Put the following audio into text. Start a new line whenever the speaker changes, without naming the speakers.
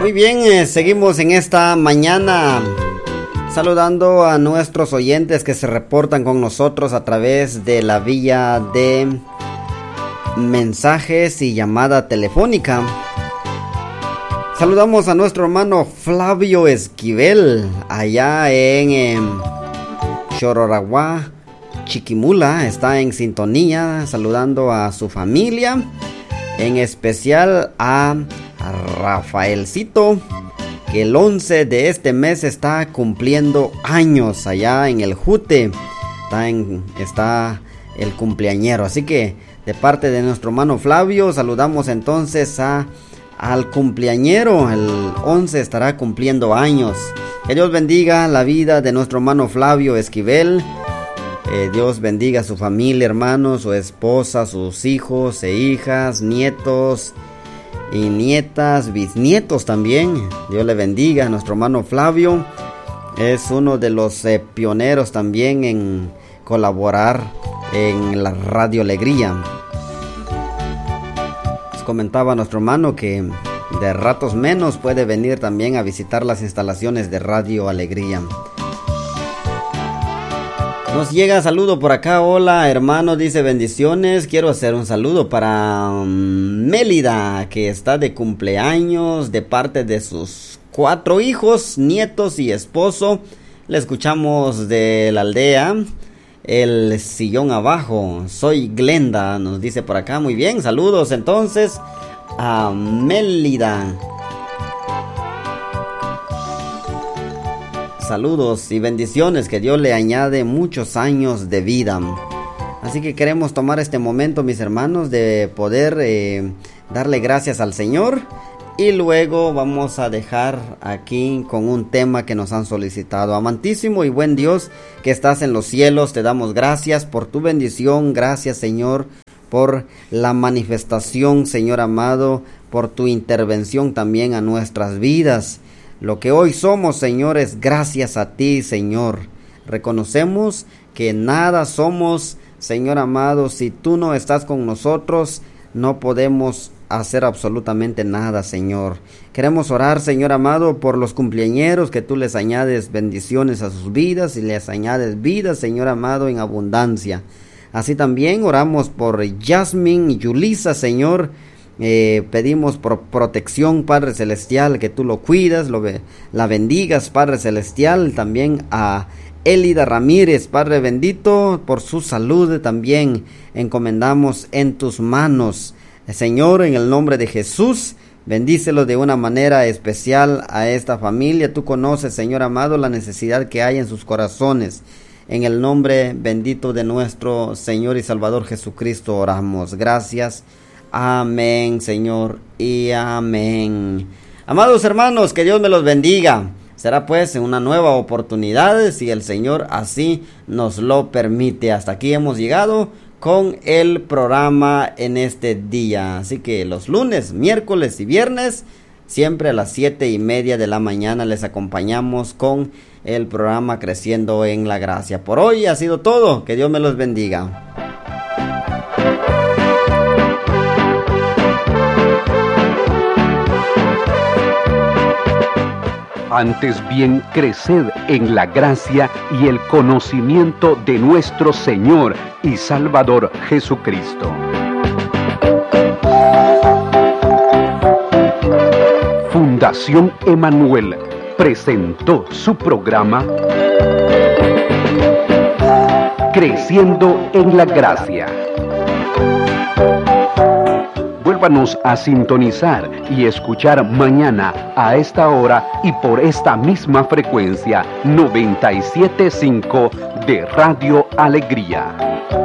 Muy bien, seguimos en esta mañana saludando a nuestros oyentes que se reportan con nosotros a través de la vía de mensajes y llamada telefónica. Saludamos a nuestro hermano Flavio Esquivel allá en Chororaguá, Chiquimula, está en sintonía, saludando a su familia, en especial a Rafaelcito, que el 11 de este mes está cumpliendo años allá en el Jute, está el cumpleañero, así que de parte de nuestro hermano Flavio saludamos entonces al cumpleañero. El 11 estará cumpliendo años. Que Dios bendiga la vida de nuestro hermano Flavio Esquivel. Dios bendiga a su familia, hermanos, su esposa, sus hijos e hijas, nietos y nietas, bisnietos también. Dios le bendiga a nuestro hermano Flavio. Es uno de los pioneros también en colaborar en la Radio Alegría. Comentaba nuestro hermano que de ratos menos puede venir también a visitar las instalaciones de Radio Alegría. Nos llega saludo por acá. Hola hermano, dice bendiciones. Quiero hacer un saludo para Mélida, que está de cumpleaños, de parte de sus 4 hijos, nietos y esposo. Le escuchamos de la aldea El Sillón Abajo. Soy Glenda, nos dice por acá. Muy bien, saludos entonces a Mélida. Saludos y bendiciones, que Dios le añade muchos años de vida. Así que queremos tomar este momento, mis hermanos, de poder darle gracias al Señor. Y luego vamos a dejar aquí con un tema que nos han solicitado. Amantísimo y buen Dios que estás en los cielos, te damos gracias por tu bendición. Gracias, Señor, por la manifestación, Señor amado, por tu intervención también a nuestras vidas. Lo que hoy somos, Señor, es gracias a ti, Señor. Reconocemos que nada somos, Señor amado, si tú no estás con nosotros, no podemos hacer absolutamente nada, Señor. Queremos orar, Señor amado, por los cumpleañeros, que tú les añades bendiciones a sus vidas y les añades vida, Señor amado, en abundancia. Así también oramos por Jasmine y Yulisa, Señor. Pedimos por protección, Padre Celestial, que tú lo cuidas, la bendigas, Padre Celestial. También a Elida Ramírez, Padre bendito, por su salud también encomendamos en tus manos. Señor, en el nombre de Jesús, bendícelo de una manera especial a esta familia. Tú conoces, Señor amado, la necesidad que hay en sus corazones. En el nombre bendito de nuestro Señor y Salvador Jesucristo oramos. Gracias. Amén, Señor, y amén. Amados hermanos, que Dios me los bendiga. Será pues una nueva oportunidad, si el Señor así nos lo permite. Hasta aquí hemos llegado con el programa en este día. Así que los lunes, miércoles y viernes, siempre a las 7:30 de la mañana les acompañamos con el programa Creciendo en la Gracia. Por hoy ha sido todo. Que Dios me los bendiga.
Antes bien, creced en la gracia y el conocimiento de nuestro Señor y Salvador Jesucristo. Fundación Emanuel presentó su programa Creciendo en la Gracia. Vuélvanos a sintonizar y escuchar mañana a esta hora y por esta misma frecuencia 97.5 de Radio Alegría.